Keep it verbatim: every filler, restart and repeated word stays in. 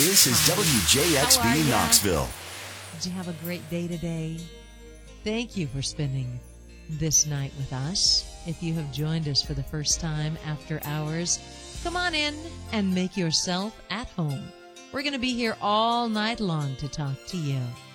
This is Hi. W J X How are B ya? Knoxville. Did you have a great day today? Thank you for spending this night with us. If you have joined us for the first time after hours, come on in and make yourself at home. We're going to be here all night long to talk to you.